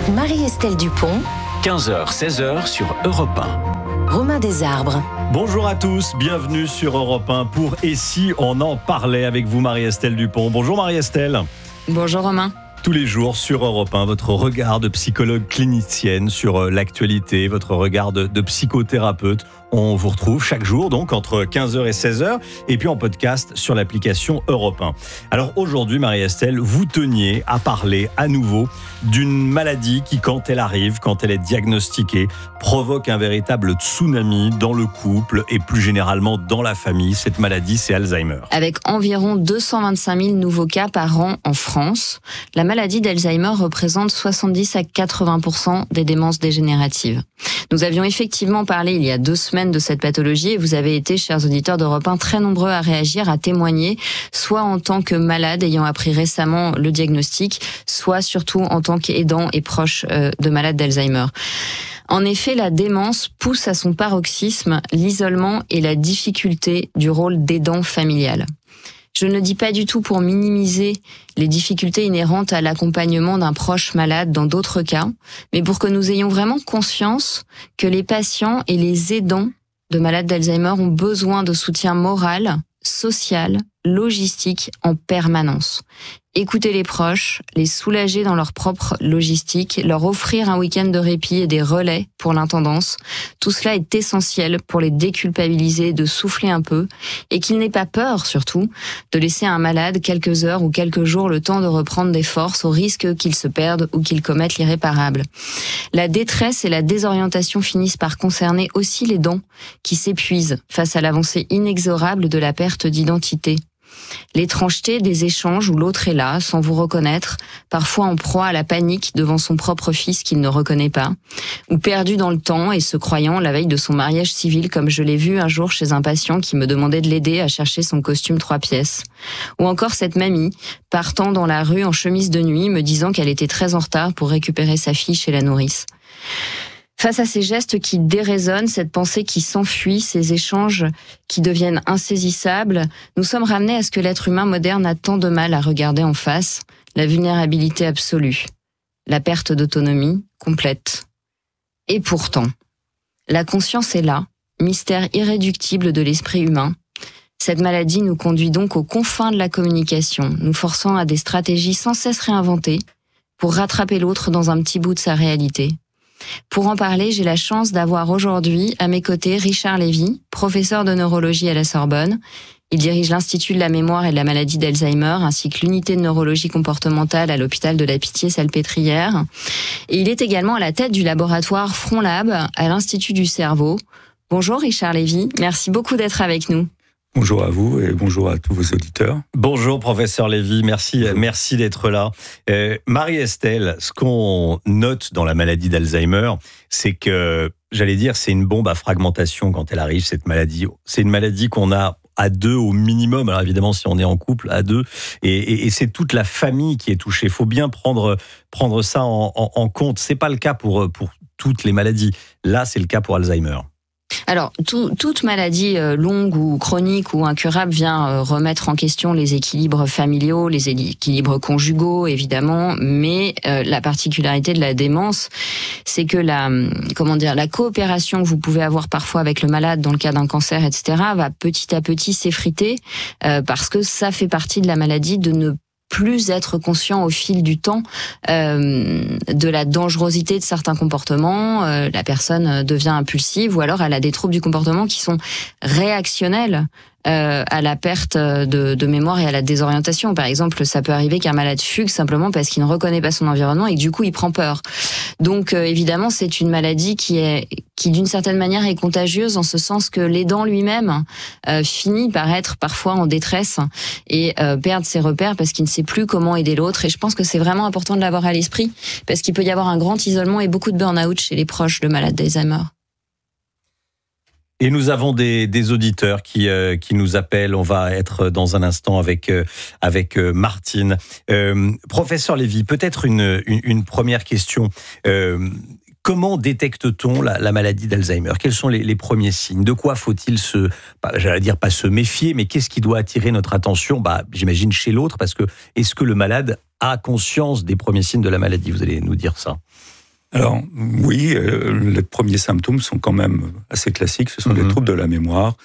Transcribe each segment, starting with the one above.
Marie-Estelle Dupont, 15h, 16h sur Europe 1. Romain Desarbres. Bonjour à tous, bienvenue sur Europe 1 pour « Et si on en parlait » avec vous Marie-Estelle Dupont. Bonjour Marie-Estelle. Bonjour Romain. Tous les jours sur Europe 1, votre regard de psychologue clinicienne sur l'actualité, votre regard de psychothérapeute. On vous retrouve chaque jour, donc entre 15h et 16h, et puis en podcast sur l'application Europe 1. Alors aujourd'hui, Marie-Estelle, vous teniez à parler à nouveau d'une maladie qui, quand elle arrive, quand elle est diagnostiquée, provoque un véritable tsunami dans le couple et plus généralement dans la famille. Cette maladie, c'est Alzheimer. Avec environ 225 000 nouveaux cas par an en France, la maladie d'Alzheimer représente 70 à 80% des démences dégénératives. Nous avions effectivement parlé il y a 2 semaines de cette pathologie et vous avez été, chers auditeurs d'Europe 1, très nombreux à réagir, à témoigner, soit en tant que malade ayant appris récemment le diagnostic, soit surtout en tant qu'aidant et proche de malades d'Alzheimer. En effet, la démence pousse à son paroxysme l'isolement et la difficulté du rôle d'aidant familial. Je ne le dis pas du tout pour minimiser les difficultés inhérentes à l'accompagnement d'un proche malade dans d'autres cas, mais pour que nous ayons vraiment conscience que les patients et les aidants de malades d'Alzheimer ont besoin de soutien moral, social, logistique en permanence. Écouter les proches, les soulager dans leur propre logistique, leur offrir un week-end de répit et des relais pour l'intendance. Tout cela est essentiel pour les déculpabiliser, de souffler un peu et qu'ils n'aient pas peur, surtout, de laisser un malade quelques heures ou quelques jours le temps de reprendre des forces au risque qu'il se perde ou qu'il commette l'irréparable. La détresse et la désorientation finissent par concerner aussi les dents qui s'épuisent face à l'avancée inexorable de la perte d'identité. L'étrangeté des échanges où l'autre est là, sans vous reconnaître, parfois en proie à la panique devant son propre fils qu'il ne reconnaît pas, ou perdu dans le temps et se croyant la veille de son mariage civil, comme je l'ai vu un jour chez un patient qui me demandait de l'aider à chercher son costume 3 pièces. Ou encore cette mamie, partant dans la rue en chemise de nuit, me disant qu'elle était très en retard pour récupérer sa fille chez la nourrice. Face à ces gestes qui déraisonnent, cette pensée qui s'enfuit, ces échanges qui deviennent insaisissables, nous sommes ramenés à ce que l'être humain moderne a tant de mal à regarder en face, la vulnérabilité absolue, la perte d'autonomie complète. Et pourtant, la conscience est là, mystère irréductible de l'esprit humain. Cette maladie nous conduit donc aux confins de la communication, nous forçant à des stratégies sans cesse réinventées pour rattraper l'autre dans un petit bout de sa réalité. Pour en parler, j'ai la chance d'avoir aujourd'hui à mes côtés Richard Lévy, professeur de neurologie à la Sorbonne. Il dirige l'Institut de la mémoire et de la maladie d'Alzheimer, ainsi que l'unité de neurologie comportementale à l'hôpital de la Pitié-Salpêtrière. Et il est également à la tête du laboratoire FrontLab à l'Institut du cerveau. Bonjour Richard Lévy, merci beaucoup d'être avec nous. Bonjour à vous et bonjour à tous vos auditeurs. Bonjour professeur Lévy, merci d'être là. Marie-Estelle, ce qu'on note dans la maladie d'Alzheimer, c'est que, c'est une bombe à fragmentation quand elle arrive, cette maladie. C'est une maladie qu'on a à 2 au minimum, alors évidemment si on est en couple, à 2, et c'est toute la famille qui est touchée. Il faut bien prendre ça en compte. C'est pas le cas pour toutes les maladies. Là, c'est le cas pour Alzheimer. Alors, toute maladie longue ou chronique ou incurable vient remettre en question les équilibres familiaux, les équilibres conjugaux, évidemment, mais la particularité de la démence, c'est que la coopération que vous pouvez avoir parfois avec le malade dans le cas d'un cancer, etc., va petit à petit s'effriter parce que ça fait partie de la maladie de ne plus être conscient au fil du temps de la dangerosité de certains comportements. La personne devient impulsive ou alors elle a des troubles du comportement qui sont réactionnels à la perte de mémoire et à la désorientation. Par exemple, ça peut arriver qu'un malade fugue simplement parce qu'il ne reconnaît pas son environnement et que du coup il prend peur. Donc évidemment, c'est une maladie qui d'une certaine manière est contagieuse en ce sens que l'aidant lui-même finit par être parfois en détresse et perdre ses repères parce qu'il ne sait plus comment aider l'autre. Et je pense que c'est vraiment important de l'avoir à l'esprit parce qu'il peut y avoir un grand isolement et beaucoup de burn-out chez les proches de malades d'Alzheimer. Et nous avons des auditeurs qui nous appellent. On va être dans un instant avec Martine. Professeur Lévy, peut-être une première question. Comment détecte-t-on la maladie d'Alzheimer ? Quels sont les premiers signes ? De quoi faut-il pas se méfier, mais qu'est-ce qui doit attirer notre attention ? J'imagine chez l'autre, parce que est-ce que le malade a conscience des premiers signes de la maladie ? Vous allez nous dire ça. Alors oui, les premiers symptômes sont quand même assez classiques. Ce sont des troubles de la mémoire.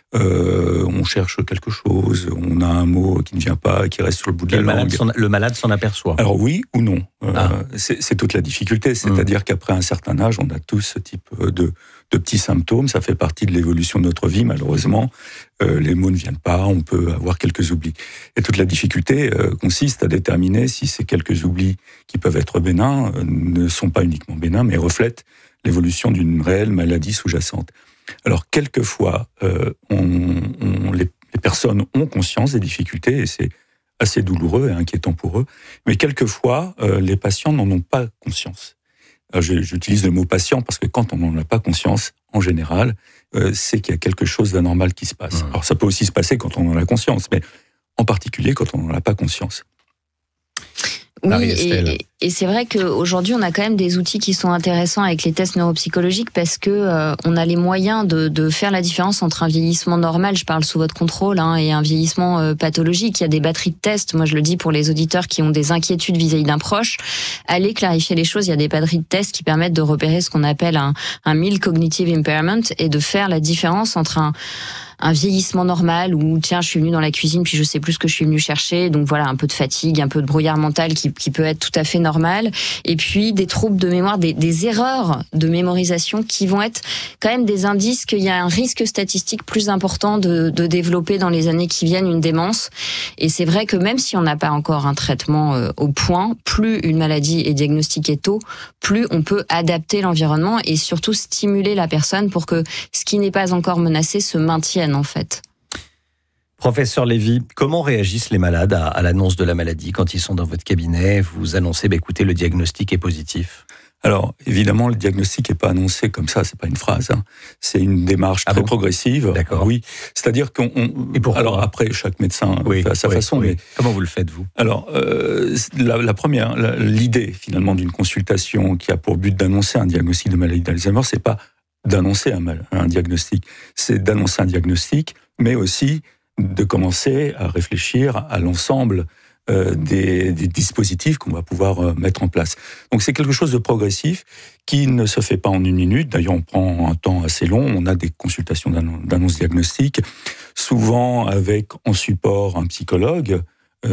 On cherche quelque chose, on a un mot qui ne vient pas, qui reste sur le bout de la langue. Le malade s'en aperçoit. Alors oui ou non. C'est toute la difficulté. C'est-à-dire qu'après un certain âge, on a tous ce type de petits symptômes. Ça fait partie de l'évolution de notre vie, malheureusement. Les mots ne viennent pas, on peut avoir quelques oublis. Et toute la difficulté consiste à déterminer si ces quelques oublis, qui peuvent être bénins, ne sont pas uniquement bénins, mais reflètent l'évolution d'une réelle maladie sous-jacente. Alors, quelquefois, les personnes ont conscience des difficultés, et c'est assez douloureux et inquiétant pour eux, mais quelquefois, les patients n'en ont pas conscience. Alors, j'utilise le mot patient parce que quand on n'en a pas conscience, en général, c'est qu'il y a quelque chose d'anormal qui se passe. Alors, ça peut aussi se passer quand on en a conscience, mais en particulier quand on n'en a pas conscience. Oui, et c'est vrai qu'aujourd'hui, on a quand même des outils qui sont intéressants avec les tests neuropsychologiques parce que on a les moyens de faire la différence entre un vieillissement normal, je parle sous votre contrôle, et un vieillissement pathologique. Il y a des batteries de tests, moi je le dis pour les auditeurs qui ont des inquiétudes vis-à-vis d'un proche, allez clarifier les choses, il y a des batteries de tests qui permettent de repérer ce qu'on appelle un mild cognitive impairment et de faire la différence entre un vieillissement normal où tiens je suis venu dans la cuisine puis je sais plus ce que je suis venu chercher, donc voilà, un peu de fatigue, un peu de brouillard mental qui peut être tout à fait normal, et puis des troubles de mémoire, des erreurs de mémorisation qui vont être quand même des indices qu'il y a un risque statistique plus important de développer dans les années qui viennent une démence. Et c'est vrai que même si on n'a pas encore un traitement au point, plus une maladie est diagnostiquée tôt, plus on peut adapter l'environnement et surtout stimuler la personne pour que ce qui n'est pas encore menacé se maintienne en fait. Professeur Lévy, comment réagissent les malades à l'annonce de la maladie quand ils sont dans votre cabinet? Vous annoncez, écoutez, le diagnostic est positif. Alors, évidemment, le diagnostic n'est pas annoncé comme ça, c'est pas une phrase. C'est une démarche très progressive. D'accord. Oui, c'est-à-dire alors après, chaque médecin fait à sa façon. Oui. Mais comment vous le faites, vous? Alors, la première, l'idée finalement d'une consultation qui a pour but d'annoncer un diagnostic de maladie d'Alzheimer, c'est pas d'annoncer un diagnostic, c'est d'annoncer un diagnostic, mais aussi de commencer à réfléchir à l'ensemble des dispositifs qu'on va pouvoir mettre en place. Donc c'est quelque chose de progressif qui ne se fait pas en une minute. D'ailleurs, on prend un temps assez long. On a des consultations d'annonce diagnostique, souvent avec en support un psychologue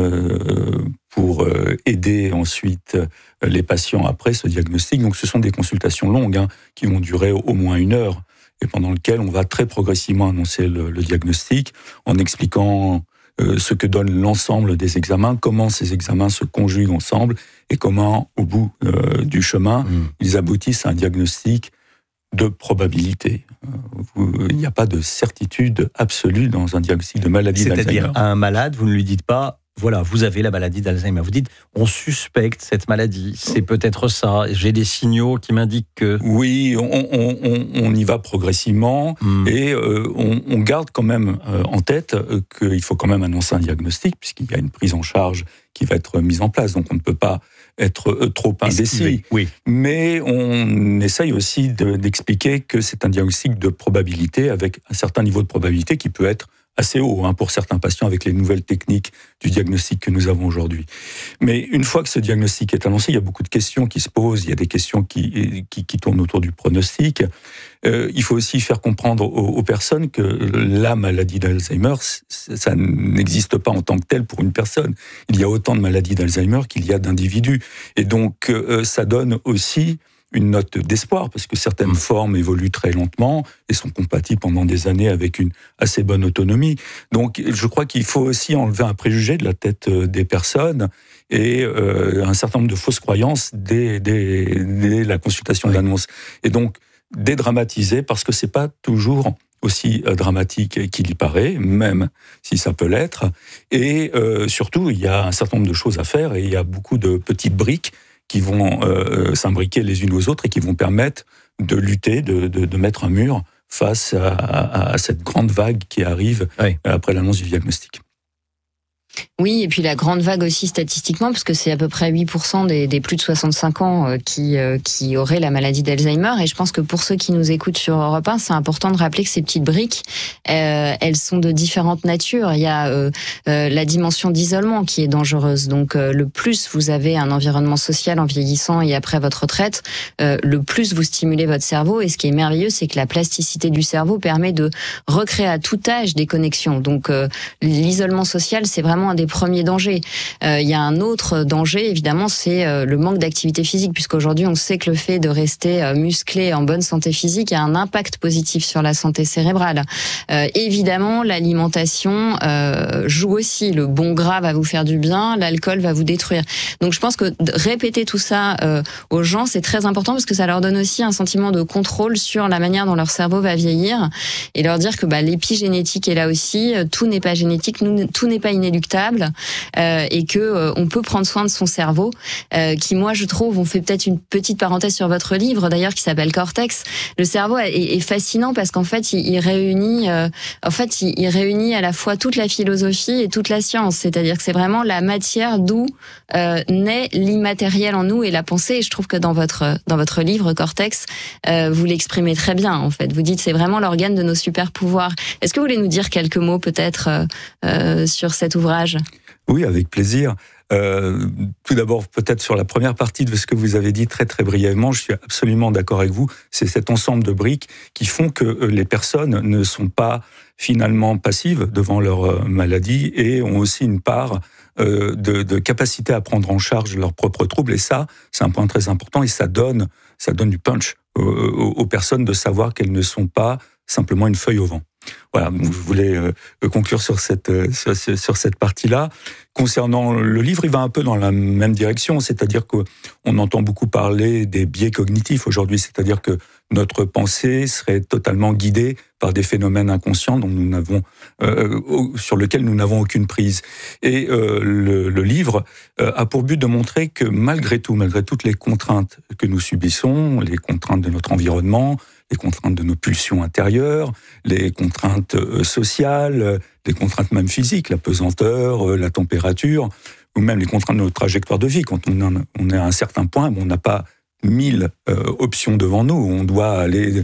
pour aider ensuite les patients après ce diagnostic. Donc ce sont des consultations longues qui vont durer au moins 1 heure et pendant lesquelles on va très progressivement annoncer le diagnostic en expliquant ce que donne l'ensemble des examens, comment ces examens se conjuguent ensemble et comment, au bout du chemin, ils aboutissent à un diagnostic de probabilité. Il n'y a pas de certitude absolue dans un diagnostic de maladie d'Alzheimer. C'est-à-dire, à un malade, vous ne lui dites pas, voilà, vous avez la maladie d'Alzheimer. Vous dites, on suspecte cette maladie, c'est peut-être ça, j'ai des signaux qui m'indiquent que... Oui, on y va progressivement et on garde quand même en tête qu'il faut quand même annoncer un diagnostic puisqu'il y a une prise en charge qui va être mise en place. Donc on ne peut pas être trop indécis. Oui. Mais on essaye aussi d'expliquer que c'est un diagnostic de probabilité avec un certain niveau de probabilité qui peut être assez haut pour certains patients avec les nouvelles techniques du diagnostic que nous avons aujourd'hui. Mais une fois que ce diagnostic est annoncé, il y a beaucoup de questions qui se posent, il y a des questions qui tournent autour du pronostic. Il faut aussi faire comprendre aux personnes que la maladie d'Alzheimer, ça n'existe pas en tant que telle pour une personne. Il y a autant de maladies d'Alzheimer qu'il y a d'individus. Et donc, ça donne aussi une note d'espoir, parce que certaines formes évoluent très lentement et sont compatibles pendant des années avec une assez bonne autonomie. Donc, je crois qu'il faut aussi enlever un préjugé de la tête des personnes et un certain nombre de fausses croyances dès la consultation d'annonce. Et donc, dédramatiser, parce que c'est pas toujours aussi dramatique qu'il y paraît, même si ça peut l'être. Et surtout, il y a un certain nombre de choses à faire et il y a beaucoup de petites briques qui vont s'imbriquer les unes aux autres et qui vont permettre de lutter, de mettre un mur face à cette grande vague qui arrive après l'annonce du diagnostic. Oui, et puis la grande vague aussi statistiquement, parce que c'est à peu près 8% des plus de 65 ans qui auraient la maladie d'Alzheimer. Et je pense que pour ceux qui nous écoutent sur Europe 1, c'est important de rappeler que ces petites briques, elles sont de différentes natures. Il y a la dimension d'isolement qui est dangereuse. Donc le plus vous avez un environnement social en vieillissant et après votre retraite, le plus vous stimulez votre cerveau. Et ce qui est merveilleux, c'est que la plasticité du cerveau permet de recréer à tout âge des connexions. Donc l'isolement social, c'est vraiment un des premiers dangers. Il y a un autre danger, évidemment, c'est le manque d'activité physique, puisqu'aujourd'hui, on sait que le fait de rester musclé, en bonne santé physique, a un impact positif sur la santé cérébrale. Évidemment, l'alimentation joue aussi. Le bon gras va vous faire du bien, l'alcool va vous détruire. Donc, je pense que répéter tout ça aux gens, c'est très important, parce que ça leur donne aussi un sentiment de contrôle sur la manière dont leur cerveau va vieillir, et leur dire que l'épigénétique est là aussi, tout n'est pas génétique, tout n'est pas inéluctable, et que on peut prendre soin de son cerveau, qui, moi, je trouve, on fait peut-être une petite parenthèse sur votre livre d'ailleurs qui s'appelle Cortex. Le cerveau est fascinant parce qu'en fait il réunit il réunit à la fois toute la philosophie et toute la science, c'est-à-dire que c'est vraiment la matière d'où naît l'immatériel en nous et la pensée. Et je trouve que dans votre livre Cortex, vous l'exprimez très bien. En fait, vous dites c'est vraiment l'organe de nos super pouvoirs. Est-ce que vous voulez nous dire quelques mots peut-être sur cet ouvrage? Oui, avec plaisir. Tout d'abord, peut-être sur la première partie de ce que vous avez dit très très brièvement, je suis absolument d'accord avec vous. C'est cet ensemble de briques qui font que les personnes ne sont pas finalement passives devant leur maladie et ont aussi une part de capacité à prendre en charge leurs propres troubles. Et ça, c'est un point très important et ça donne du punch aux personnes de savoir qu'elles ne sont pas simplement une feuille au vent. Voilà, je voulais conclure sur cette partie-là. Concernant le livre, il va un peu dans la même direction, c'est-à-dire qu'on entend beaucoup parler des biais cognitifs aujourd'hui, c'est-à-dire que notre pensée serait totalement guidée par des phénomènes inconscients sur lesquels nous n'avons aucune prise. Et le livre a pour but de montrer que malgré toutes les contraintes que nous subissons, les contraintes de notre environnement, les contraintes de nos pulsions intérieures, les contraintes sociales, les contraintes même physiques, la pesanteur, la température, ou même les contraintes de notre trajectoire de vie. Quand on est à un certain point, on n'a pas 1000 options devant nous. On doit aller,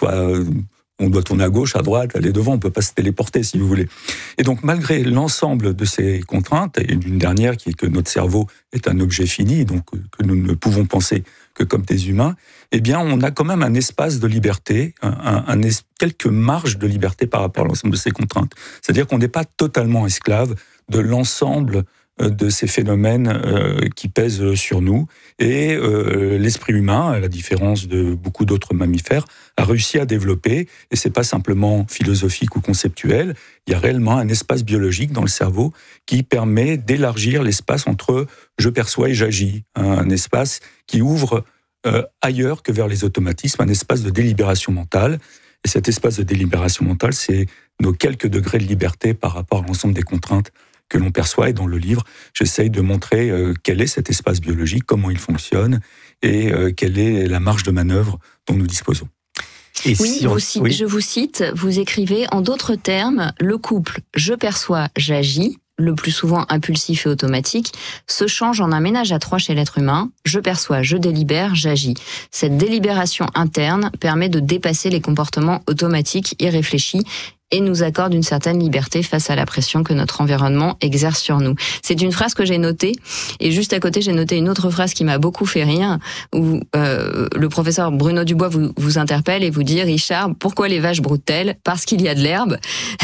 on doit tourner à gauche, à droite, aller devant. On ne peut pas se téléporter, si vous voulez. Et donc, malgré l'ensemble de ces contraintes, et une dernière qui est que notre cerveau est un objet fini, donc que nous ne pouvons penser que comme des humains, eh bien, on a quand même un espace de liberté, quelques marges de liberté par rapport à l'ensemble de ces contraintes. C'est-à-dire qu'on n'est pas totalement esclave de l'ensemble de ces phénomènes qui pèsent sur nous. Et l'esprit humain, à la différence de beaucoup d'autres mammifères, a réussi à développer, et c'est pas simplement philosophique ou conceptuel, il y a réellement un espace biologique dans le cerveau qui permet d'élargir l'espace entre je perçois et j'agis, un espace qui ouvre ailleurs que vers les automatismes, un espace de délibération mentale. Et cet espace de délibération mentale, c'est nos quelques degrés de liberté par rapport à l'ensemble des contraintes que l'on perçoit. Et dans le livre, j'essaye de montrer quel est cet espace biologique, comment il fonctionne et quelle est la marge de manœuvre dont nous disposons. Et je vous cite, vous écrivez, en d'autres termes, le couple « je perçois, j'agis », le plus souvent impulsif et automatique, se change en un ménage à trois chez l'être humain. Je perçois, je délibère, j'agis. Cette délibération interne permet de dépasser les comportements automatiques et réfléchis et nous accorde une certaine liberté face à la pression que notre environnement exerce sur nous. C'est une phrase que j'ai notée, et juste à côté, j'ai noté une autre phrase qui m'a beaucoup fait rire, où le professeur Bruno Dubois vous interpelle et vous dit « Richard, pourquoi les vaches broutent-elles ? Parce qu'il y a de l'herbe. »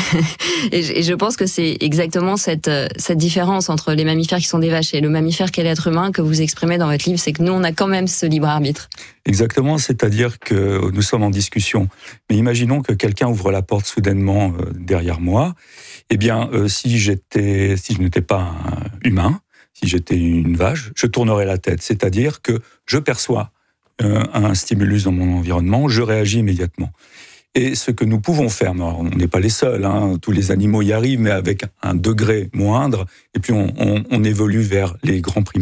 Et je pense que c'est exactement cette différence entre les mammifères qui sont des vaches et le mammifère qu'est l'être humain que vous exprimez dans votre livre, c'est que nous, on a quand même ce libre arbitre. Exactement, c'est-à-dire que nous sommes en discussion. Mais imaginons que quelqu'un ouvre la porte soudainement derrière moi. Eh bien, si je n'étais pas un humain, si j'étais une vache, je tournerais la tête. C'est-à-dire que je perçois un stimulus dans mon environnement, je réagis immédiatement. Et ce que nous pouvons faire, on n'est pas les seuls, tous les animaux y arrivent, mais avec un degré moindre, et puis on évolue vers les grands primates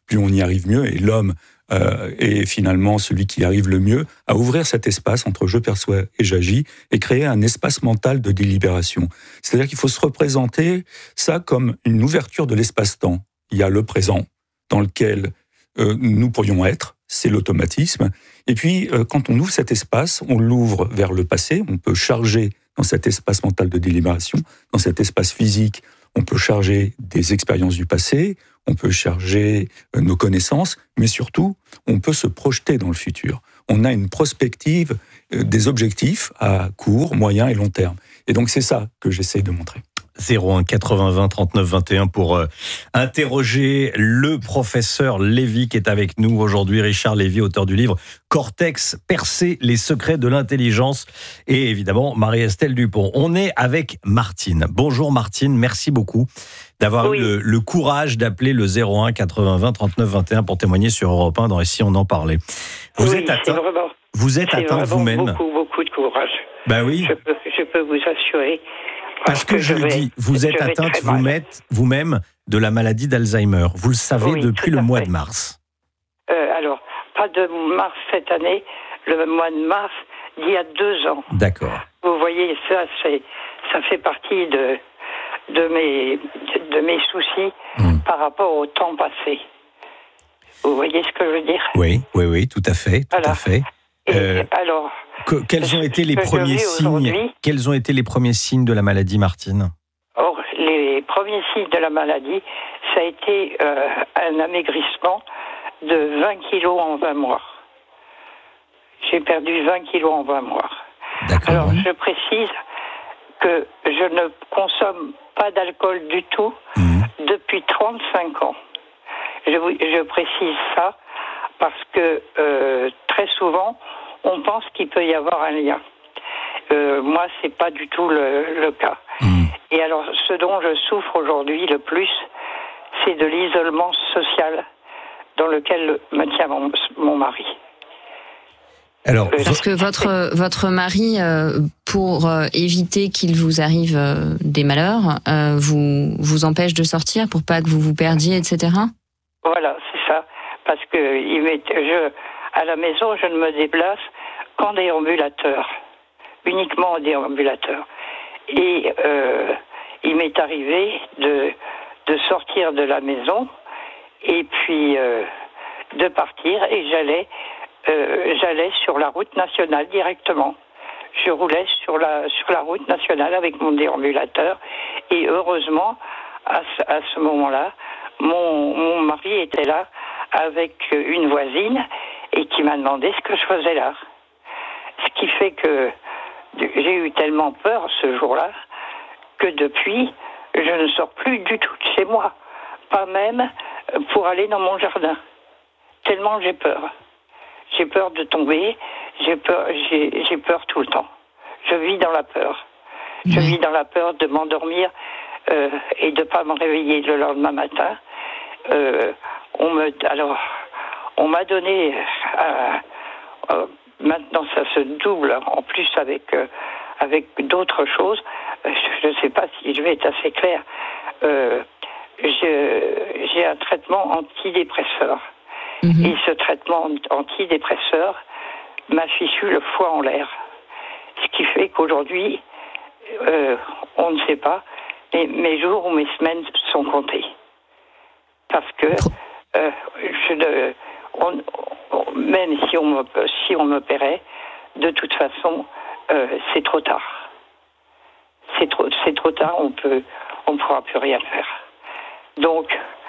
plus on y arrive mieux, et l'homme est finalement celui qui arrive le mieux à ouvrir cet espace entre je perçois et j'agis, et créer un espace mental de délibération. C'est-à-dire qu'il faut se représenter ça comme une ouverture de l'espace-temps. Il y a le présent, dans lequel nous pourrions être, c'est l'automatisme. Et puis, quand on ouvre cet espace, on l'ouvre vers le passé, on peut charger dans cet espace mental de délibération, dans cet espace physique, on peut charger des expériences du passé, on peut charger nos connaissances, mais surtout, on peut se projeter dans le futur. On a une prospective des objectifs à court, moyen et long terme. Et donc, c'est ça que j'essaie de montrer. 01 80 20 39 21 pour interroger le professeur Lévy qui est avec nous aujourd'hui. Richard Lévy, auteur du livre Cortex, percer les secrets de l'intelligence, et évidemment Marie-Estelle Dupont. On est avec Martine. Bonjour Martine, merci beaucoup d'avoir eu le courage d'appeler le 01 80 20 39 21 pour témoigner sur Europe 1 dans Ici on en parlait. Vous êtes atteinte vous-même. Beaucoup de courage. Ben oui. Je peux vous assurer. Parce que je le dis, vous êtes atteinte vous-même de la maladie d'Alzheimer. Vous le savez depuis le mois de mars. Alors, pas de mars cette année, le mois de mars d'il y a 2 ans. D'accord. Vous voyez, ça fait partie de mes soucis par rapport au temps passé. Vous voyez ce que je veux dire ? Oui, tout à fait. Tout à fait. Alors, quels ont été les premiers signes ? Quels ont été les premiers signes de la maladie, Martine ? Or, les premiers signes de la maladie, ça a été un amaigrissement de 20 kilos en 20 mois. J'ai perdu 20 kilos en 20 mois. D'accord. Alors, je précise que je ne consomme pas d'alcool du tout depuis 35 ans. Je précise ça parce que très souvent, on pense qu'il peut y avoir un lien. Moi, c'est pas du tout le cas. Et alors, ce dont je souffre aujourd'hui le plus, c'est de l'isolement social dans lequel me tient mon mari. Alors, parce que votre mari, pour éviter qu'il vous arrive des malheurs, vous empêche de sortir pour pas que vous vous perdiez, etc. Voilà, c'est ça. Parce que à la maison, je ne me déplace qu'en déambulateur, uniquement en déambulateur. Et il m'est arrivé de sortir de la maison et puis de partir, et j'allais sur la route nationale directement. Je roulais sur la route nationale avec mon déambulateur, et heureusement, à ce moment-là, mon mari était là avec une voisine et qui m'a demandé ce que je faisais là. Ce qui fait que j'ai eu tellement peur ce jour-là que depuis, je ne sors plus du tout de chez moi. Pas même pour aller dans mon jardin. Tellement j'ai peur. J'ai peur de tomber, j'ai peur tout le temps. Je vis dans la peur. Je vis dans la peur de m'endormir et de ne pas me réveiller le lendemain matin. On m'a donné, maintenant ça se double en plus avec d'autres choses. Je ne sais pas si je vais être assez claire. J'ai un traitement antidépresseur. Et ce traitement antidépresseur m'a fichu le foie en l'air. Ce qui fait qu'aujourd'hui, on ne sait pas, mais mes jours ou mes semaines sont comptés. Parce que même si on m'opérait, de toute façon, c'est trop tard. C'est trop tard, on pourra plus rien faire. Donc,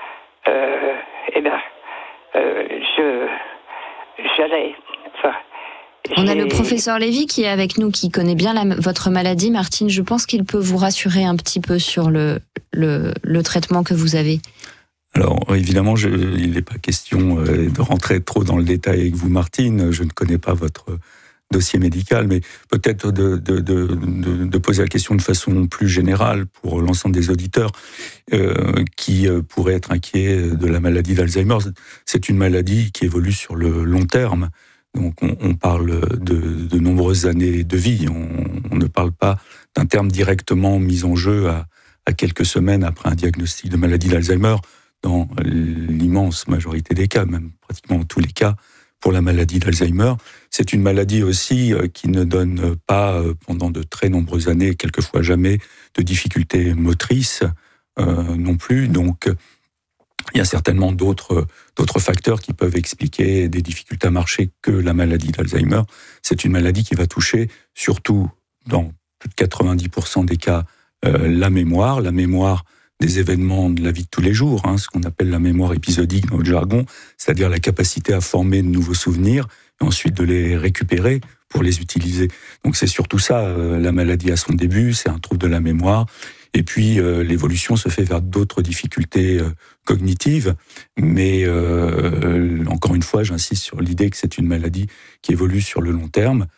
j'allais. On a le professeur Lévy qui est avec nous, qui connaît bien votre maladie, Martine. Je pense qu'il peut vous rassurer un petit peu sur le traitement que vous avez. Alors, évidemment, il n'est pas question de rentrer trop dans le détail avec vous, Martine. Je ne connais pas votre dossier médical, mais peut-être de poser la question de façon plus générale pour l'ensemble des auditeurs qui pourraient être inquiets de la maladie d'Alzheimer. C'est une maladie qui évolue sur le long terme. Donc, on parle de nombreuses années de vie. On ne parle pas d'un terme directement mis en jeu à quelques semaines après un diagnostic de maladie d'Alzheimer. dans l'immense majorité des cas, même pratiquement tous les cas, pour la maladie d'Alzheimer. C'est une maladie aussi qui ne donne pas, pendant de très nombreuses années, quelquefois jamais, de difficultés motrices non plus. Donc, il y a certainement d'autres facteurs qui peuvent expliquer des difficultés à marcher que la maladie d'Alzheimer. C'est une maladie qui va toucher, surtout dans plus de 90% des cas, la mémoire des événements de la vie de tous les jours, ce qu'on appelle la mémoire épisodique dans le jargon, c'est-à-dire la capacité à former de nouveaux souvenirs et ensuite de les récupérer pour les utiliser. Donc c'est surtout ça, la maladie à son début, c'est un trouble de la mémoire. Et puis l'évolution se fait vers d'autres difficultés cognitives, mais encore une fois, j'insiste sur l'idée que c'est une maladie qui évolue sur le long terme.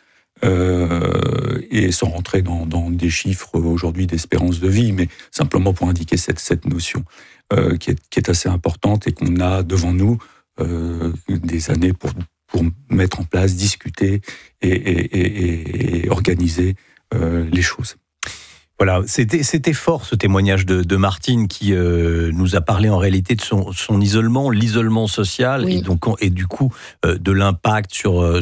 Et sans rentrer dans des chiffres aujourd'hui d'espérance de vie, mais simplement pour indiquer cette notion qui est assez importante et qu'on a devant nous des années pour mettre en place, discuter et organiser les choses. Voilà, c'était fort ce témoignage de Martine qui nous a parlé en réalité de son isolement, l'isolement social, oui. et du coup de l'impact sur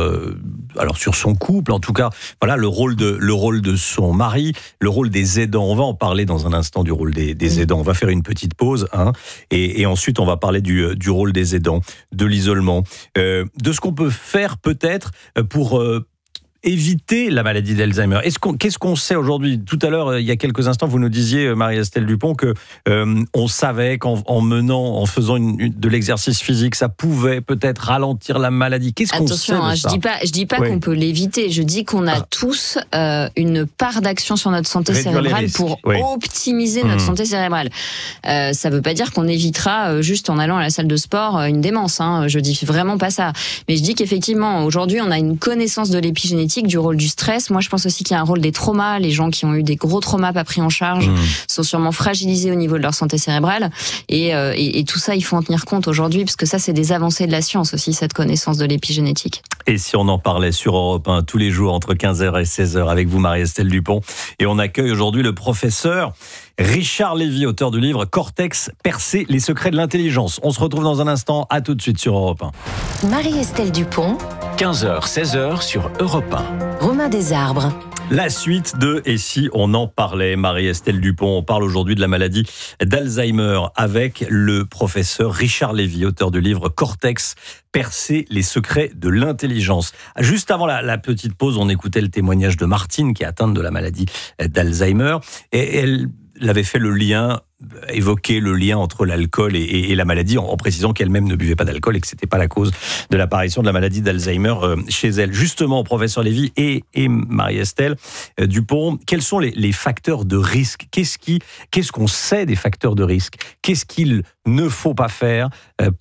son couple, en tout cas, voilà le rôle de son mari, le rôle des aidants. On va en parler dans un instant du rôle des aidants. On va faire une petite pause, et ensuite on va parler du rôle des aidants, de l'isolement, de ce qu'on peut faire peut-être pour éviter la maladie d'Alzheimer. Qu'est-ce qu'on sait aujourd'hui ? Tout à l'heure, il y a quelques instants, vous nous disiez, Marie-Estelle Dupont, que on savait en faisant de l'exercice physique, ça pouvait peut-être ralentir la maladie. Qu'est-ce qu'on sait de ça ? Je dis pas qu'on peut l'éviter. Je dis qu'on a tous une part d'action sur notre santé cérébrale pour optimiser notre santé cérébrale. Ça veut pas dire qu'on évitera juste en allant à la salle de sport une démence. Je dis vraiment pas ça. Mais je dis qu'effectivement, aujourd'hui, on a une connaissance de l'épigénétique, du rôle du stress. Moi, je pense aussi qu'il y a un rôle des traumas. Les gens qui ont eu des gros traumas pas pris en charge sont sûrement fragilisés au niveau de leur santé cérébrale. Et tout ça, il faut en tenir compte aujourd'hui, parce que ça, c'est des avancées de la science aussi, cette connaissance de l'épigénétique. Et si on en parlait sur Europe 1 tous les jours entre 15h et 16h avec vous, Marie-Estelle Dupont. Et on accueille aujourd'hui le professeur Richard Lévy, auteur du livre Cortex, percer les secrets de l'intelligence. On se retrouve dans un instant. À tout de suite sur Europe 1. Marie-Estelle Dupont. 15h, 16h sur Europe 1. Romain Desarbres. La suite de Et si on en parlait, Marie-Estelle Dupont. On parle aujourd'hui de la maladie d'Alzheimer avec le professeur Richard Lévy, auteur du livre Cortex, percer les secrets de l'intelligence. Juste avant la petite pause, on écoutait le témoignage de Martine qui est atteinte de la maladie d'Alzheimer. Et elle avait fait évoqué le lien entre l'alcool et la maladie, en précisant qu'elle-même ne buvait pas d'alcool et que c'était pas la cause de l'apparition de la maladie d'Alzheimer chez elle. Justement, professeur Lévy et Marie-Estelle Dupont, quels sont les facteurs de risque ? Qu'est-ce qu'on sait des facteurs de risque ? Qu'est-ce qu'il ne faut pas faire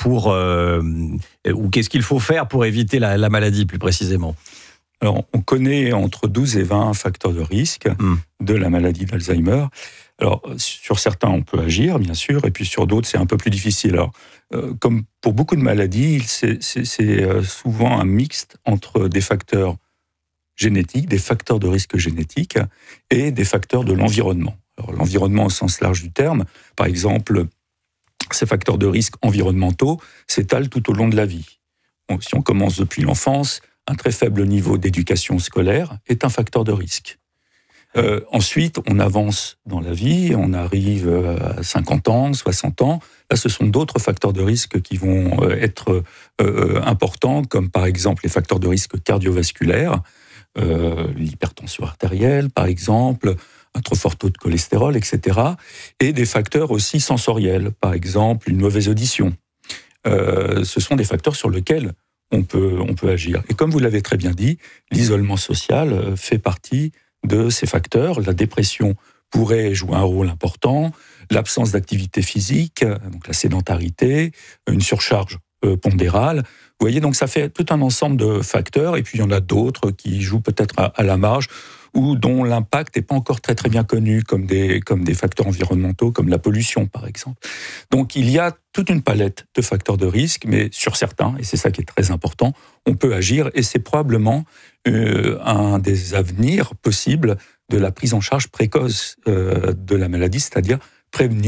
ou qu'est-ce qu'il faut faire pour éviter la maladie plus précisément ? Alors, on connaît entre 12 et 20 facteurs de risque de la maladie d'Alzheimer. Alors, sur certains, on peut agir, bien sûr, et puis sur d'autres, c'est un peu plus difficile. Alors, comme pour beaucoup de maladies, c'est souvent un mixte entre des facteurs génétiques, des facteurs de risque génétiques, et des facteurs de l'environnement. Alors, l'environnement au sens large du terme, par exemple, ces facteurs de risque environnementaux s'étalent tout au long de la vie. Donc, si on commence depuis l'enfance, un très faible niveau d'éducation scolaire est un facteur de risque. Ensuite, on avance dans la vie, on arrive à 50 ans, 60 ans. Là, ce sont d'autres facteurs de risque qui vont être importants, comme par exemple les facteurs de risque cardiovasculaires, l'hypertension artérielle, par exemple, un trop fort taux de cholestérol, etc. Et des facteurs aussi sensoriels, par exemple une mauvaise audition. Ce sont des facteurs sur lesquels on peut agir. Et comme vous l'avez très bien dit, l'isolement social fait partie de ces facteurs. La dépression pourrait jouer un rôle important, l'absence d'activité physique, donc la sédentarité, une surcharge pondérale. Vous voyez, donc ça fait tout un ensemble de facteurs, et puis il y en a d'autres qui jouent peut-être à la marge, ou dont l'impact n'est pas encore très très bien connu, comme des facteurs environnementaux, comme la pollution par exemple. Donc il y a toute une palette de facteurs de risque, mais sur certains, et c'est ça qui est très important, on peut agir, et c'est probablement un des avenirs possibles de la prise en charge précoce de la maladie, c'est-à-dire prévenir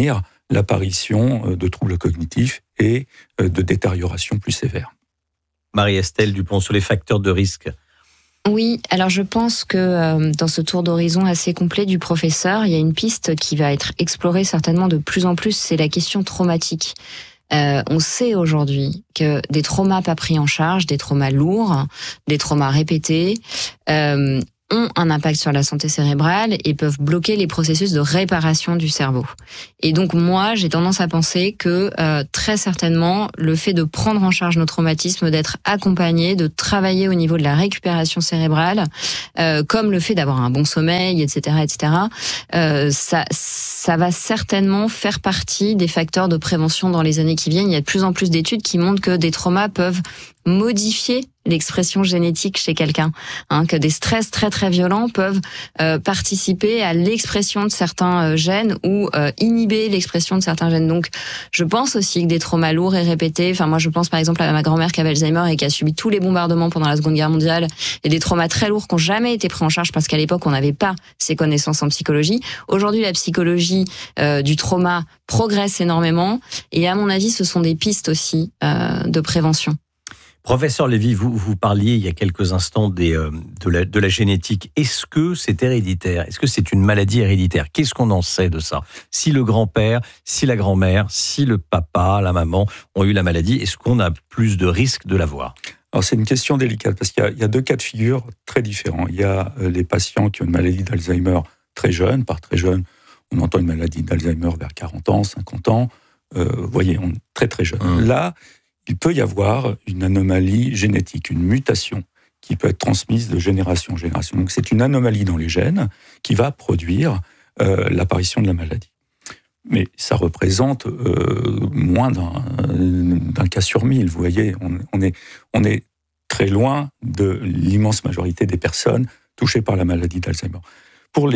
l'apparition de troubles cognitifs et de détérioration plus sévère. Marie-Estelle Dupont, sur les facteurs de risque. Oui, alors je pense que dans ce tour d'horizon assez complet du professeur, il y a une piste qui va être explorée certainement de plus en plus, c'est la question traumatique. On sait aujourd'hui que des traumas pas pris en charge, des traumas lourds, des traumas répétés, ont un impact sur la santé cérébrale et peuvent bloquer les processus de réparation du cerveau. Et donc moi, j'ai tendance à penser que très certainement, le fait de prendre en charge nos traumatismes, d'être accompagné, de travailler au niveau de la récupération cérébrale, comme le fait d'avoir un bon sommeil, etc., ça va certainement faire partie des facteurs de prévention dans les années qui viennent. Il y a de plus en plus d'études qui montrent que des traumas peuvent modifier l'expression génétique chez quelqu'un, que des stress très très violents peuvent participer à l'expression de certains gènes ou inhiber l'expression de certains gènes. Donc, je pense aussi que des traumas lourds et répétés. Enfin, moi, je pense par exemple à ma grand-mère qui avait Alzheimer et qui a subi tous les bombardements pendant la Seconde Guerre mondiale et des traumas très lourds qui n'ont jamais été pris en charge parce qu'à l'époque, on n'avait pas ces connaissances en psychologie. Aujourd'hui, la psychologie du trauma progresse énormément et à mon avis, ce sont des pistes aussi de prévention. Professeur Lévy, vous parliez il y a quelques instants de la génétique. Est-ce que c'est héréditaire ? Est-ce que c'est une maladie héréditaire ? Qu'est-ce qu'on en sait de ça ? Si le grand-père, si la grand-mère, si le papa, la maman ont eu la maladie, est-ce qu'on a plus de risques de l'avoir ? Alors c'est une question délicate parce qu'il y a deux cas de figure très différents. Il y a les patients qui ont une maladie d'Alzheimer très jeune. Par très jeune, on entend une maladie d'Alzheimer vers 40 ans, 50 ans. Vous voyez, on est très très jeune. Là, il peut y avoir une anomalie génétique, une mutation qui peut être transmise de génération en génération. Donc c'est une anomalie dans les gènes qui va produire l'apparition de la maladie. Mais ça représente moins d'un cas sur 1000. Vous voyez, on est très loin de l'immense majorité des personnes touchées par la maladie d'Alzheimer. Pour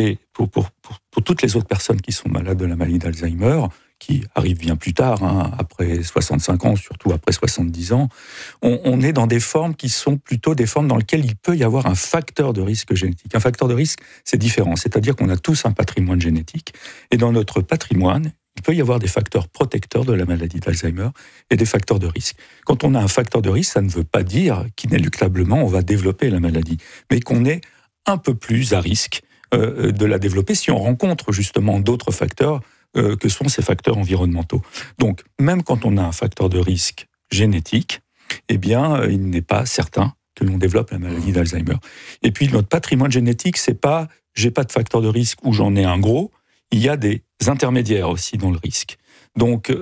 toutes les autres personnes qui sont malades de la maladie d'Alzheimer, qui arrive bien plus tard, après 65 ans, surtout après 70 ans, on est dans des formes qui sont plutôt des formes dans lesquelles il peut y avoir un facteur de risque génétique. Un facteur de risque, c'est différent, c'est-à-dire qu'on a tous un patrimoine génétique, et dans notre patrimoine, il peut y avoir des facteurs protecteurs de la maladie d'Alzheimer et des facteurs de risque. Quand on a un facteur de risque, ça ne veut pas dire qu'inéluctablement on va développer la maladie, mais qu'on est un peu plus à risque de la développer si on rencontre justement d'autres facteurs que sont ces facteurs environnementaux. Donc, même quand on a un facteur de risque génétique, eh bien, il n'est pas certain que l'on développe la maladie d'Alzheimer. Et puis, notre patrimoine génétique, c'est pas « j'ai pas de facteur de risque » ou « j'en ai un gros », il y a des intermédiaires aussi dans le risque. Donc,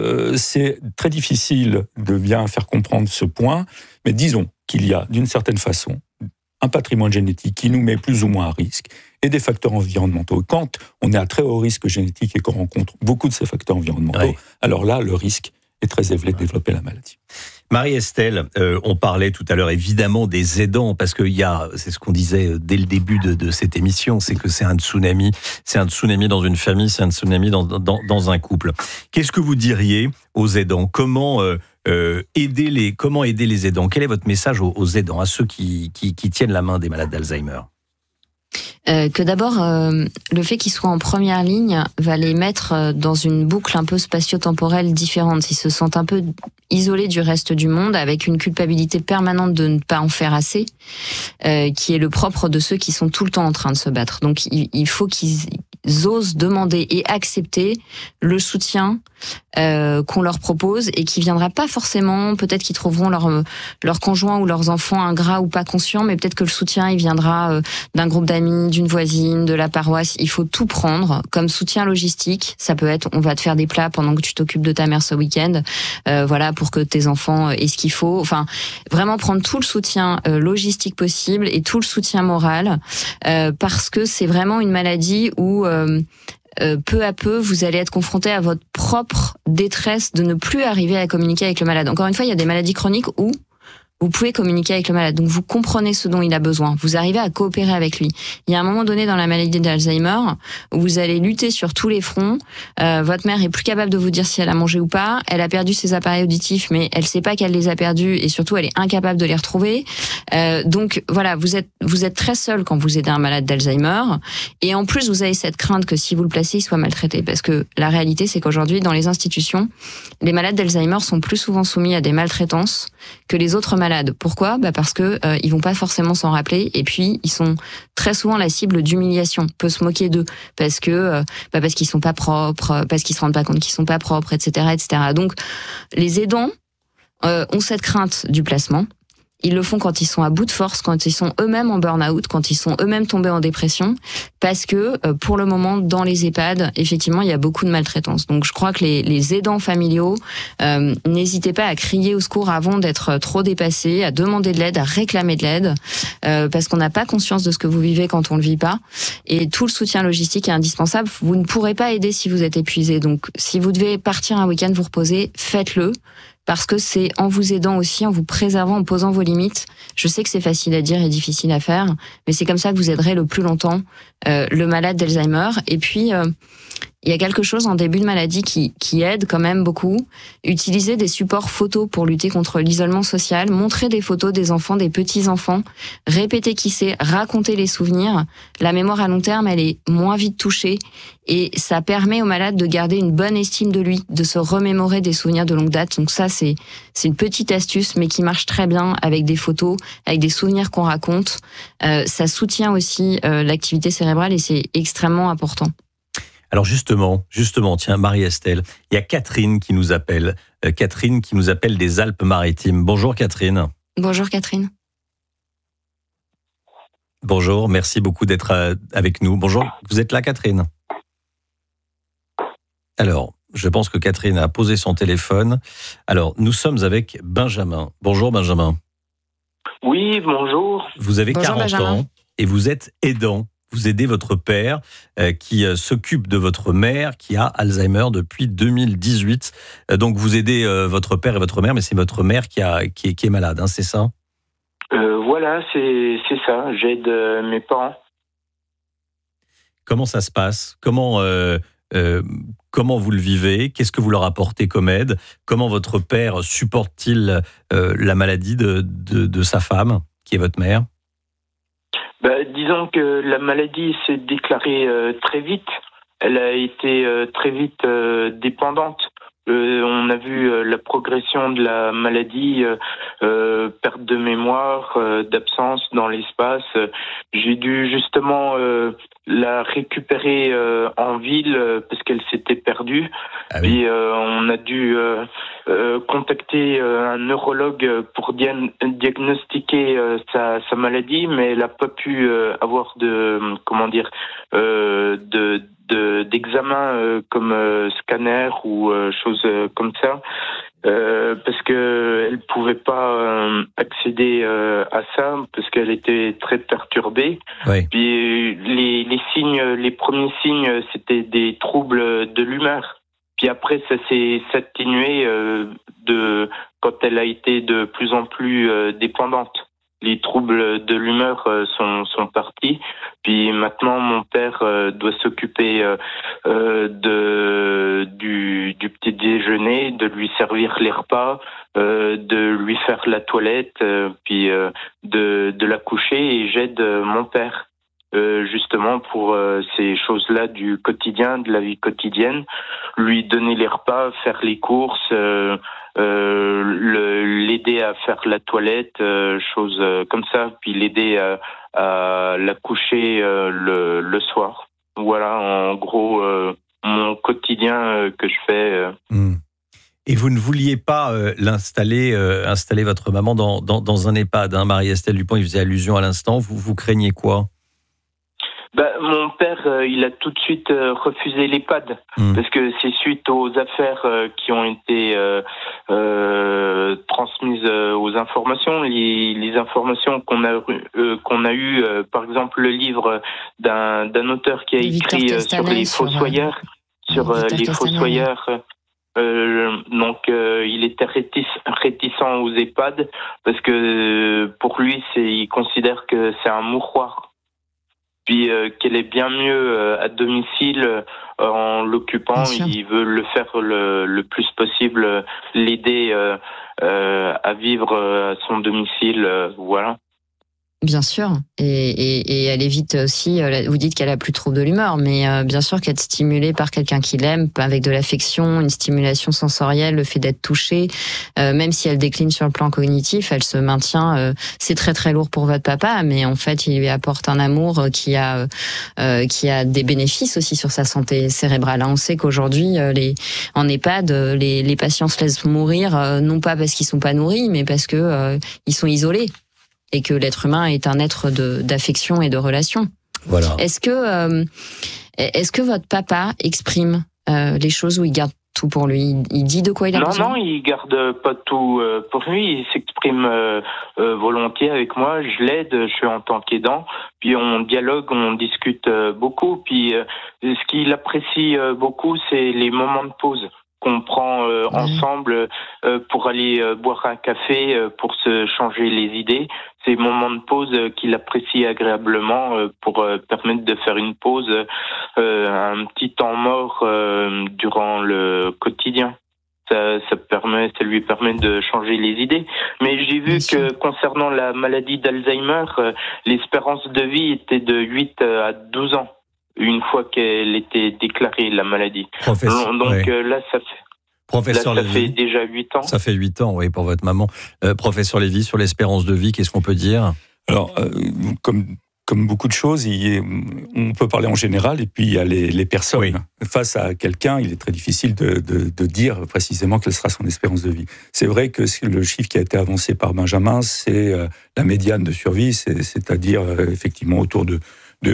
c'est très difficile de bien faire comprendre ce point, mais disons qu'il y a, d'une certaine façon, un patrimoine génétique qui nous met plus ou moins à risque et des facteurs environnementaux. Quand on est à très haut risque génétique et qu'on rencontre beaucoup de ces facteurs environnementaux, alors là, le risque est très élevé de développer la maladie. Marie-Estelle, on parlait tout à l'heure évidemment des aidants, parce que c'est ce qu'on disait dès le début de cette émission, c'est que c'est un tsunami dans une famille, c'est un tsunami dans un couple. Qu'est-ce que vous diriez aux aidants ? Comment aider les aidants ? Quel est votre message aux aidants, à ceux qui tiennent la main des malades d'Alzheimer ? Que d'abord, le fait qu'ils soient en première ligne va les mettre dans une boucle un peu spatio-temporelle différente. Ils se sentent un peu isolés du reste du monde, avec une culpabilité permanente de ne pas en faire assez, qui est le propre de ceux qui sont tout le temps en train de se battre. Donc il faut qu'ils osent demander et accepter le soutien qu'on leur propose et qui viendra pas forcément, peut-être qu'ils trouveront leur conjoint ou leurs enfants ingrats ou pas conscients, mais peut-être que le soutien il viendra d'un groupe d'amis, d'une voisine, de la paroisse. Il faut tout prendre comme soutien logistique. Ça peut être on va te faire des plats pendant que tu t'occupes de ta mère ce week-end, voilà, pour que tes enfants aient ce qu'il faut. Enfin, vraiment prendre tout le soutien logistique possible et tout le soutien moral, parce que c'est vraiment une maladie où peu à peu, vous allez être confronté à votre propre détresse de ne plus arriver à communiquer avec le malade. Encore une fois, il y a des maladies chroniques où vous pouvez communiquer avec le malade. Donc vous comprenez ce dont il a besoin. Vous arrivez à coopérer avec lui. Il y a un moment donné dans la maladie d'Alzheimer où vous allez lutter sur tous les fronts. Votre mère est plus capable de vous dire si elle a mangé ou pas. Elle a perdu ses appareils auditifs, mais elle sait pas qu'elle les a perdus et surtout elle est incapable de les retrouver. Donc voilà, vous êtes très seul quand vous aidez un malade d'Alzheimer. Et en plus, vous avez cette crainte que si vous le placez, il soit maltraité. Parce que la réalité, c'est qu'aujourd'hui, dans les institutions, les malades d'Alzheimer sont plus souvent soumis à des maltraitances que les autres malades. Pourquoi ? Parce que ils vont pas forcément s'en rappeler et puis ils sont très souvent la cible d'humiliation. On peut se moquer d'eux parce qu'ils sont pas propres, parce qu'ils se rendent pas compte qu'ils sont pas propres, etc., etc. Donc les aidants ont cette crainte du placement. Ils le font quand ils sont à bout de force, quand ils sont eux-mêmes en burn-out, quand ils sont eux-mêmes tombés en dépression, parce que pour le moment, dans les EHPAD, effectivement, il y a beaucoup de maltraitance. Donc je crois que les aidants familiaux, n'hésitez pas à crier au secours avant d'être trop dépassés, à demander de l'aide, à réclamer de l'aide, parce qu'on n'a pas conscience de ce que vous vivez quand on le vit pas. Et tout le soutien logistique est indispensable. Vous ne pourrez pas aider si vous êtes épuisé. Donc si vous devez partir un week-end vous reposer, faites-le. Parce que c'est en vous aidant aussi, en vous préservant, en posant vos limites. Je sais que c'est facile à dire et difficile à faire, mais c'est comme ça que vous aiderez le plus longtemps le malade d'Alzheimer. Et puis, il y a quelque chose en début de maladie qui aide quand même beaucoup. Utiliser des supports photos pour lutter contre l'isolement social, montrer des photos des enfants, des petits-enfants, répéter qui c'est, raconter les souvenirs. La mémoire à long terme, elle est moins vite touchée et ça permet au malade de garder une bonne estime de lui, de se remémorer des souvenirs de longue date. Donc ça, c'est une petite astuce, mais qui marche très bien avec des photos, avec des souvenirs qu'on raconte. Ça soutient aussi l'activité cérébrale et c'est extrêmement important. Alors justement, tiens, Marie-Estelle, il y a Catherine qui nous appelle. Catherine qui nous appelle des Alpes-Maritimes. Bonjour Catherine. Bonjour Catherine. Bonjour, merci beaucoup d'être avec nous. Bonjour, vous êtes là Catherine ? Alors, je pense que Catherine a posé son téléphone. Alors, nous sommes avec Benjamin. Bonjour Benjamin. Oui, bonjour. Vous avez Bonjour, 40 Benjamin. ans et vous êtes aidant. Vous aidez votre père qui s'occupe de votre mère qui a Alzheimer depuis 2018. Donc vous aidez votre père et votre mère, mais c'est votre mère qui est malade, hein, c'est ça ? Voilà, c'est ça. J'aide mes parents. Comment ça se passe ? Comment vous le vivez ? Qu'est-ce que vous leur apportez comme aide ? Comment votre père supporte-t-il la maladie de sa femme, qui est votre mère ? Disons que la maladie s'est déclarée très vite. Elle a été très vite dépendante. On a vu la progression de la maladie, perte de mémoire, d'absence dans l'espace. J'ai dû justement la récupérer en ville parce qu'elle s'était perdue. Ah oui. Puis on a dû contacter un neurologue pour diagnostiquer sa maladie, mais elle n'a pas pu avoir d'examen comme scanner ou choses comme ça. Parce que elle pouvait pas accéder à ça parce qu'elle était très perturbée. Oui. Puis les premiers signes, c'était des troubles de l'humeur. Puis après, ça s'est atténué quand elle a été de plus en plus dépendante. Les troubles de l'humeur sont partis. Puis maintenant, mon père doit s'occuper du petit déjeuner, de lui servir les repas, de lui faire la toilette, puis de la coucher. Et j'aide mon père justement pour ces choses-là du quotidien, de la vie quotidienne, lui donner les repas, faire les courses. L'aider à faire la toilette, choses comme ça, puis l'aider à la coucher le soir. Voilà, en gros, mon quotidien que je fais. Et vous ne vouliez pas installer votre maman dans un EHPAD, hein, Marie-Estelle Dupont, il faisait allusion à l'instant. Vous craignez quoi ? Mon père, il a tout de suite refusé l'EHPAD parce que c'est suite aux affaires qui ont été transmises aux informations, les informations qu'on a eues, par exemple le livre d'un auteur qui a écrit sur les fossoyeurs, Donc il était réticent aux EHPAD parce que pour lui il considère que c'est un mouroir, puis qu'elle est bien mieux à domicile en l'occupant. Il veut le faire le plus possible, l'aider à vivre à son domicile, voilà. Bien sûr, et elle évite aussi, vous dites qu'elle a plus de troubles de l'humeur, mais bien sûr qu'être stimulée par quelqu'un qui l'aime, avec de l'affection, une stimulation sensorielle, le fait d'être touchée, même si elle décline sur le plan cognitif, elle se maintient, c'est très très lourd pour votre papa, mais en fait il lui apporte un amour qui a des bénéfices aussi sur sa santé cérébrale. On sait qu'aujourd'hui, en EHPAD, les patients se laissent mourir, non pas parce qu'ils sont pas nourris, mais parce que ils sont isolés. Et que l'être humain est un être d'affection et de relation. Voilà. Est-ce que votre papa exprime les choses ou il garde tout pour lui? Il dit de quoi il a besoin? Non, il garde pas tout pour lui. Il s'exprime volontiers avec moi. Je l'aide, je suis en tant qu'aidant. Puis on dialogue, on discute beaucoup. Puis ce qu'il apprécie beaucoup, c'est les moments de pause qu'on prend ensemble pour aller boire un café, pour se changer les idées. Ces moments de pause qu'il apprécie agréablement pour permettre de faire une pause, un petit temps mort durant le quotidien. Ça lui permet de changer les idées. Mais j'ai vu que concernant la maladie d'Alzheimer, l'espérance de vie était de 8 à 12 ans. Une fois qu'elle était déclarée, la maladie. Donc là, ça fait déjà 8 ans. Ça fait 8 ans, oui, pour votre maman. Professeur Lévy, sur l'espérance de vie, qu'est-ce qu'on peut dire? Alors, comme beaucoup de choses, on peut parler en général, et puis il y a les personnes. Oui. Face à quelqu'un, il est très difficile de dire précisément quelle sera son espérance de vie. C'est vrai que le chiffre qui a été avancé par Benjamin, c'est la médiane de survie, c'est-à-dire effectivement autour de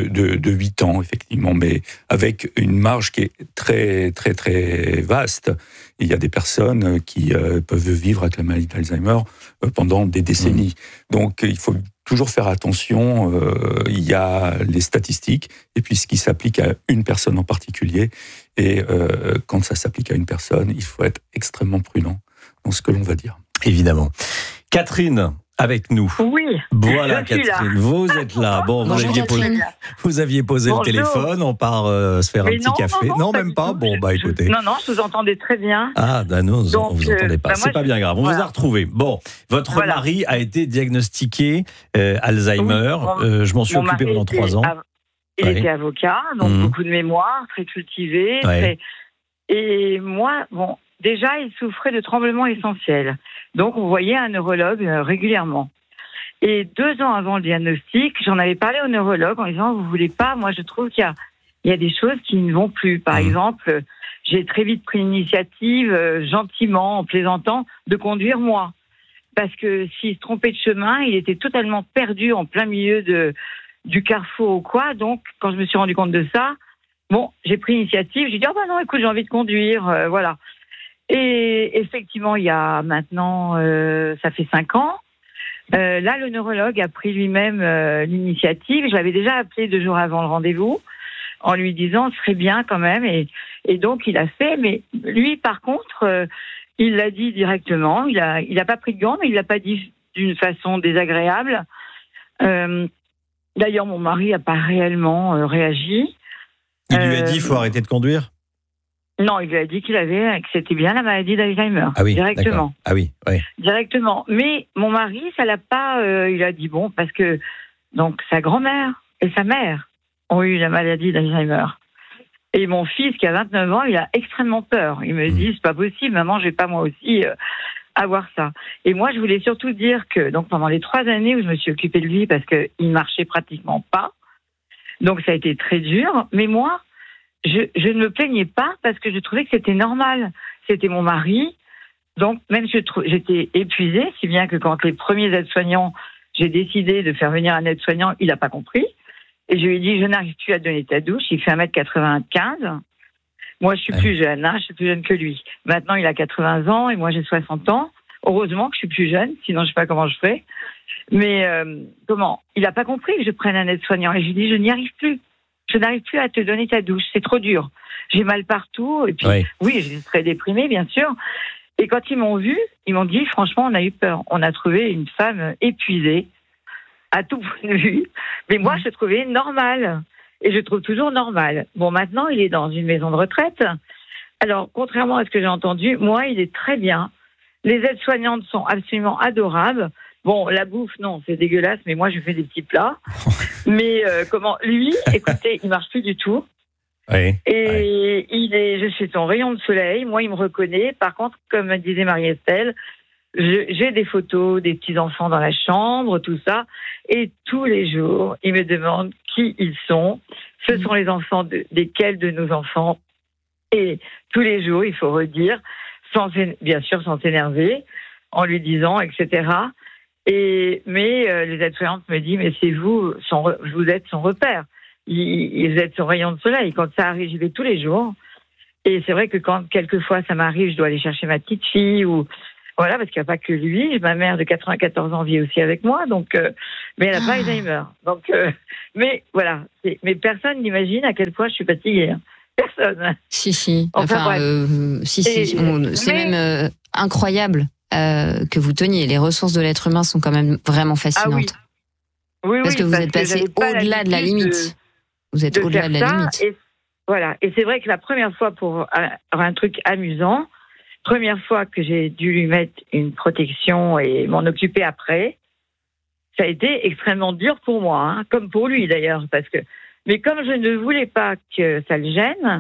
8 ans, effectivement, mais avec une marge qui est très, très, très vaste. Il y a des personnes qui peuvent vivre avec la maladie d'Alzheimer pendant des décennies. Donc, il faut toujours faire attention. Il y a les statistiques, et puis ce qui s'applique à une personne en particulier. Et quand ça s'applique à une personne, il faut être extrêmement prudent dans ce que l'on va dire. Évidemment. Catherine, avec nous. Oui. Voilà, Catherine, vous êtes là. Bon, vous aviez posé le téléphone, on part se faire un petit café. Non, même pas. Bon, bah écoutez. Non, je vous entendais très bien. Ah, non, vous entendez pas. C'est pas bien grave. On vous a retrouvé. Bon, votre mari a été diagnostiqué Alzheimer. Je m'en suis occupé pendant 3 ans. Il était avocat, donc beaucoup de mémoire, très cultivé. Et moi, déjà, il souffrait de tremblements essentiels. Donc, on voyait un neurologue régulièrement. Et 2 ans avant le diagnostic, j'en avais parlé au neurologue en disant, vous voulez pas, moi je trouve qu'il y a des choses qui ne vont plus. Par exemple, j'ai très vite pris l'initiative, gentiment, en plaisantant, de conduire moi. Parce que s'il se trompait de chemin, il était totalement perdu en plein milieu du carrefour ou quoi. Donc, quand je me suis rendu compte de ça, j'ai pris l'initiative, j'ai dit, non, écoute, j'ai envie de conduire, voilà. Et effectivement, il y a maintenant, ça fait 5 ans, là, le neurologue a pris lui-même l'initiative. Je l'avais déjà appelé 2 jours avant le rendez-vous en lui disant, ce serait bien quand même. Et donc, il a fait. Mais lui, par contre, il l'a dit directement. Il a pas pris de gants, mais il l'a pas dit d'une façon désagréable. D'ailleurs, mon mari n'a pas réellement réagi. Il lui a dit, il faut arrêter de conduire? Non, il lui a dit que c'était bien la maladie d'Alzheimer. Ah oui, directement. D'accord. Ah oui. Directement. Mais mon mari, ça l'a pas. Il a dit parce que donc sa grand-mère et sa mère ont eu la maladie d'Alzheimer. Et mon fils, qui a 29 ans, il a extrêmement peur. Il me dit, c'est pas possible, maman, je vais pas moi aussi avoir ça. Et moi, je voulais surtout dire que donc pendant les 3 années où je me suis occupée de lui, parce que il marchait pratiquement pas, donc ça a été très dur. Mais moi, je ne me plaignais pas parce que je trouvais que c'était normal. C'était mon mari. Donc, même j'étais épuisée, si bien que quand les premiers aides-soignants, j'ai décidé de faire venir un aide-soignant, il n'a pas compris. Et je lui ai dit, je n'arrive plus à donner ta douche. Il fait 1m95. Moi, je suis plus jeune, je suis plus jeune que lui. Maintenant, il a 80 ans et moi, j'ai 60 ans. Heureusement que je suis plus jeune, sinon je ne sais pas comment je ferais. Mais il n'a pas compris que je prenne un aide-soignant. Et je lui ai dit, je n'y arrive plus. je n'arrive plus à te donner ta douche, c'est trop dur. J'ai mal partout, et puis oui, je suis très déprimée, bien sûr. Et quand ils m'ont vu, ils m'ont dit, franchement, on a eu peur. On a trouvé une femme épuisée, à tout point de vue. Mais moi, je trouvais normal. Et je trouve toujours normal. Bon, maintenant, il est dans une maison de retraite. Alors, contrairement à ce que j'ai entendu, moi, il est très bien. Les aides-soignantes sont absolument adorables. Bon, la bouffe, non, c'est dégueulasse, mais moi, je fais des petits plats. Mais lui, écoutez, il marche plus du tout. Oui. Et je suis son rayon de soleil. Moi, il me reconnaît. Par contre, comme disait Marie-Estelle, j'ai des photos des petits-enfants dans la chambre, tout ça. Et tous les jours, il me demande qui ils sont. Ce sont les enfants desquels de nos enfants. Et tous les jours, il faut redire, bien sûr sans s'énerver, en lui disant, etc. Mais les aides-soignantes me disent, mais c'est vous êtes son repère. Vous êtes son rayon de soleil. Quand ça arrive, j'y vais tous les jours. Et c'est vrai que quand quelquefois ça m'arrive, je dois aller chercher ma petite fille ou voilà, parce qu'il n'y a pas que lui. Ma mère de 94 ans vit aussi avec moi, donc mais elle n'a pas Alzheimer. Donc, mais voilà. Mais personne n'imagine à quel point je suis fatiguée. Hein. Personne. Si. C'est même incroyable que vous teniez. Les ressources de l'être humain sont quand même vraiment fascinantes. Ah oui. Parce que vous êtes passé au-delà de la limite. Vous êtes au-delà de la limite. Et, voilà. Et c'est vrai que la première fois, pour un truc amusant, première fois que j'ai dû lui mettre une protection et m'en occuper après, ça a été extrêmement dur pour moi, hein, comme pour lui d'ailleurs, mais comme je ne voulais pas que ça le gêne,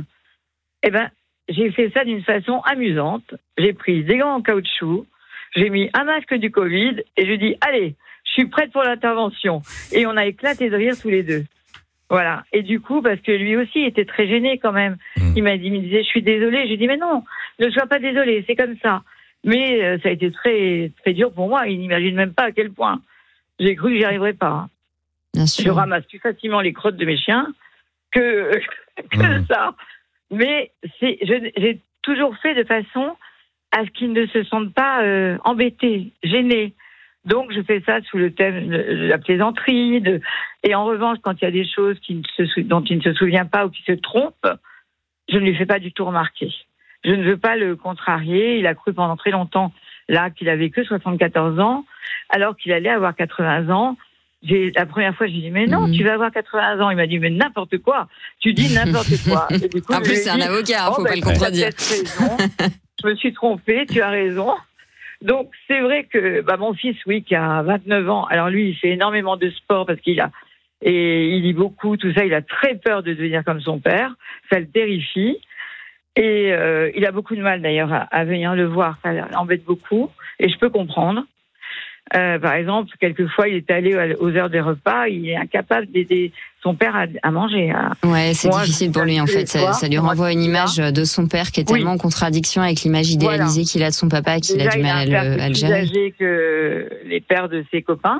j'ai fait ça d'une façon amusante. J'ai pris des gants en caoutchouc, j'ai mis un masque du Covid et je lui ai dit, allez, je suis prête pour l'intervention. Et on a éclaté de rire tous les deux. Voilà. Et du coup, parce que lui aussi était très gêné quand même. Il me disait, je suis désolée. J'ai dit, mais non, ne sois pas désolée, c'est comme ça. Mais ça a été très, très dur pour moi. Il n'imagine même pas à quel point. J'ai cru que j'y arriverais pas. Hein. Bien sûr. Je ramasse plus facilement les crottes de mes chiens que ça. Mais j'ai toujours fait de façon à ce qu'ils ne se sentent pas embêtés, gênés. Donc, je fais ça sous le thème de la plaisanterie. Et en revanche, quand il y a des choses dont il ne se souvient pas ou qui se trompe, je ne lui fais pas du tout remarquer. Je ne veux pas le contrarier. Il a cru pendant très longtemps là qu'il avait que 74 ans, alors qu'il allait avoir 80 ans. La première fois, j'ai dit, mais non, tu vas avoir 80 ans. Il m'a dit, mais n'importe quoi. Tu dis n'importe quoi. Et du coup, en plus, c'est un avocat, faut pas le contredire. Raison. Je me suis trompée, tu as raison. Donc, c'est vrai que mon fils, oui, qui a 29 ans, alors lui, il fait énormément de sport parce il lit beaucoup, tout ça. Il a très peur de devenir comme son père. Ça le terrifie. Et il a beaucoup de mal, d'ailleurs, à venir le voir. Ça l'embête beaucoup. Et je peux comprendre. Par exemple, quelquefois, il est allé aux heures des repas, il est incapable d'aider son père à manger. Ouais, c'est difficile pour lui, en fait. Ça lui renvoie une image de son père qui est tellement en contradiction avec l'image idéalisée qu'il a de son papa qu'il a du mal à le gérer. Il est plus âgé que les pères de ses copains.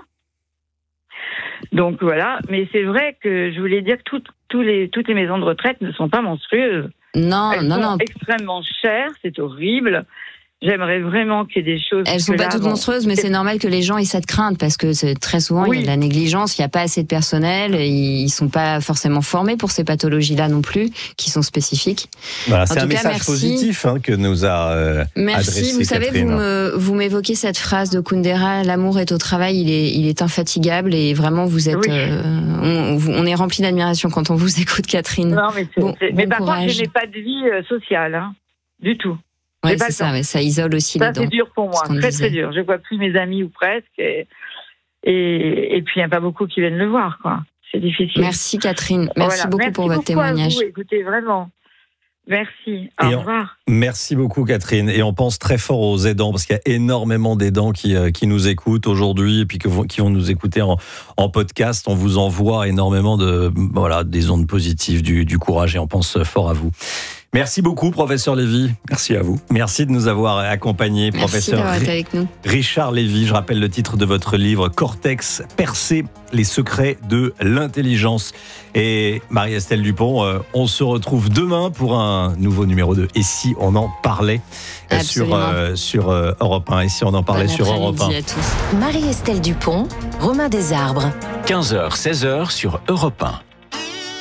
Donc voilà. Mais c'est vrai que je voulais dire que toutes les maisons de retraite ne sont pas monstrueuses. Elles sont extrêmement chères, c'est horrible. J'aimerais vraiment qu'il y ait des choses... Elles sont pas toutes monstrueuses, mais c'est normal que les gens aient cette crainte, parce que très souvent, il y a de la négligence, il n'y a pas assez de personnel, ils sont pas forcément formés pour ces pathologies-là non plus, qui sont spécifiques. Voilà, c'est un message positif que nous a merci. adressé Catherine. Vous savez, vous m'évoquez cette phrase de Kundera, l'amour est au travail, il est infatigable, et vraiment, vous êtes... on est rempli d'admiration quand on vous écoute, Catherine. Non, mais par contre, je n'ai pas de vie sociale, du tout. Ouais, c'est ça, mais ça isole aussi les dents. Ça, c'est dur pour moi, très dur. Je ne vois plus mes amis ou presque. Et puis, il n'y a pas beaucoup qui viennent le voir, quoi. C'est difficile. Merci, Catherine. Merci beaucoup pour votre témoignage. À vous. Écoutez, vraiment. Merci. Au revoir. Merci beaucoup, Catherine. Et on pense très fort aux aidants, parce qu'il y a énormément d'aidants qui nous écoutent aujourd'hui et puis qui vont nous écouter en podcast. On vous envoie énormément des ondes positives, du courage, et on pense fort à vous. Merci beaucoup, professeur Lévy. Merci à vous. Merci de nous avoir accompagnés, professeur avec nous. Richard Lévy. Je rappelle le titre de votre livre, Cortex, percer les secrets de l'intelligence. Et Marie-Estelle Dupont, on se retrouve demain pour un nouveau numéro de Et si on en parlait sur Europe 1. Et si on en parlait sur Europe 1. À tous. Marie-Estelle Dupont, Romain Desarbres. 15h, 16h sur Europe 1.